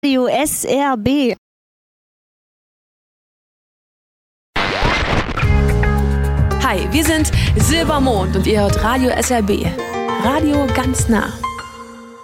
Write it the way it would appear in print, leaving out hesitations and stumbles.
Radio SRB. Hi, wir sind Silbermond und ihr hört Radio SRB. Radio ganz nah.